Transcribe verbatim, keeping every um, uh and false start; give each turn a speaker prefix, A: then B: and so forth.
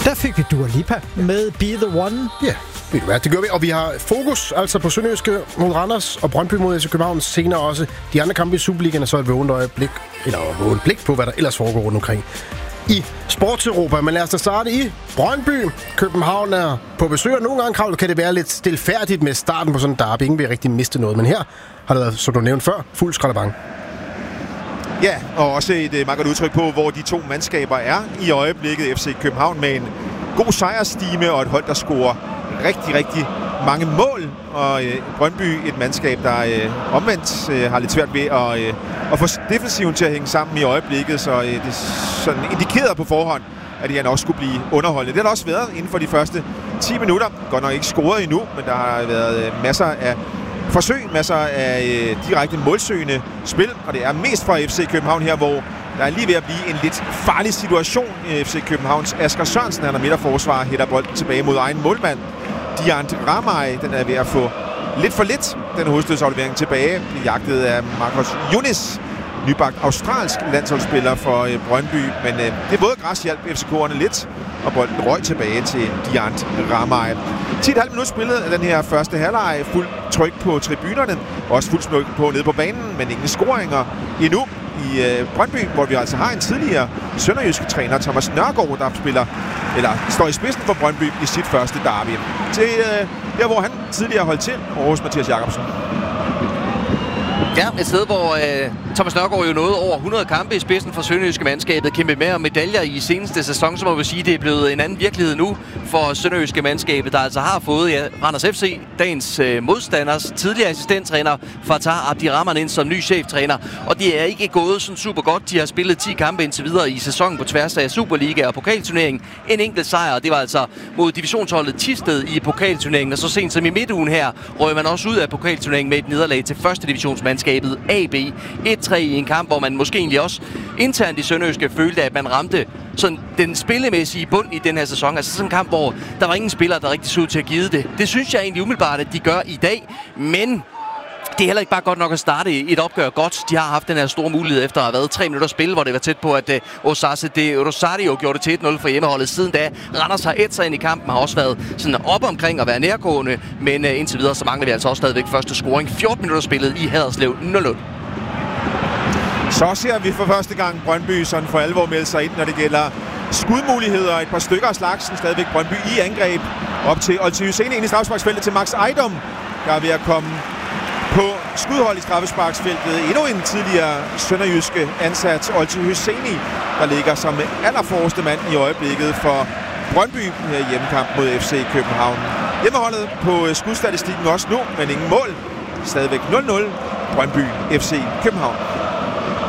A: Der fik vi Dua Lipa med Be The One.
B: Ja, ved du hvad, det gør vi. Og vi har fokus altså på Sønderjyske mod Randers og Brøndby mod F C København. Senere også de andre kampe i Superligaen, så et vågent øjeblik, eller vågent blik på, hvad der ellers foregår rundt omkring i Sportseuropa. Men lad os da starte i Brøndby. København er på besøg, og nogle gange, Kravl, kan det være lidt stilfærdigt med starten på sådan en derby. Ingen vil rigtig miste noget, men her har det været, som du nævnte før, fuld skraldebang.
C: Ja, og også et uh, meget godt udtryk på, hvor de to mandskaber er i øjeblikket. F C København med en god sejrstime og et hold, der scorer rigtig, rigtig mange mål. Og uh, Brøndby, et mandskab, der uh, omvendt uh, har lidt svært ved at, uh, at få defensiven til at hænge sammen i øjeblikket. Så uh, det er sådan indikeret på forhånd, at de også skulle blive underholdende. Det har der også været inden for de første ti minutter. Godt nok ikke scoret endnu, men der har været uh, masser af forsøg, masser af øh, direkte målsøgende spil, og det er mest fra F C København her, hvor der er lige ved at blive en lidt farlig situation i F C Københavns. Asger Sørensen, han er midterforsvar, hætter bolden tilbage mod egen målmand. Diant Ramay, den er ved at få lidt for lidt, den hovedstødsaflevering tilbage, jagtet af Marcos Yunis, nybagt australsk landsholdsspiller for øh, Brøndby, men øh, det våde græs hjalp F C K'erne lidt, og bolden røg tilbage til Diant Ramay. ti komma fem minutter spillet af den her første halvleg, fuld tryk på tribunerne, også fuld smuk på nede på banen, men ingen scoringer endnu i øh, Brøndby, hvor vi altså har en tidligere sønderjyske træner, Thomas Nørgaard, der spiller, eller står i spidsen for Brøndby i sit første derby. Til øh, der, hvor han tidligere holdt til, over hos Mathias Jacobsen.
D: Ja, et sted, hvor øh, Thomas Nørgaard jo nåede over hundrede kampe i spidsen for sønderjyske mandskabet, kæmpe med om medaljer i seneste sæson, så må vi sige, det er blevet en anden virkelighed nu for sønderjyske mandskabet, der altså har fået ja, Randers F C, dagens øh, modstanders tidligere assistenttræner, Fatah Abdirahman ind som ny cheftræner, og det er ikke gået sådan super godt. De har spillet ti kampe indtil videre i sæsonen på tværs af Superliga og pokalturneringen. En enkelt sejr, det var altså mod divisionsholdet Thisted i pokalturneringen, og så sent som i midtugen her røg man også ud af pokalturneringen med et nederlag til første divisionsmandskabet A B et tre i en kamp, hvor man måske egentlig også internt i Sønderjyske følte, at man ramte sådan den spillemæssige bund i den her sæson. Altså sådan en kamp, hvor der var ingen spillere, der rigtig så ud til at give det. Det synes jeg egentlig umiddelbart, at de gør i dag, men det er heller ikke bare godt nok at starte et opgør godt. De har haft den her store mulighed efter at have været tre minutter spil, hvor det var tæt på, at uh, Osase de Rosario gjorde det til et nul for hjemmeholdet. Siden da, Randers har et sig ind i kampen, har også været sådan op omkring at være nærgående, men uh, indtil videre, så mangler vi altså også stadigvæk første scoring. fjorten minutter spillet i Haderslev nul nul.
C: Så ser vi for første gang Brøndby sådan for alvor melde sig ind, når det gælder skudmuligheder. Et par stykker af slagsen, stadigvæk Brøndby i angreb. Op til Olti Husseini ind i straffesparksfeltet til Max Ejdom, der er ved at komme på skudhold i straffesparksfeltet. Endnu en tidligere sønderjyske ansat, Olti Husseini, der ligger som allerforreste mand i øjeblikket for Brøndby her i hjemmekamp mod F C København. Hjemmeholdet på skudstatistikken også nu, men ingen mål. Stadigvæk nul nul. Brøndby F C København.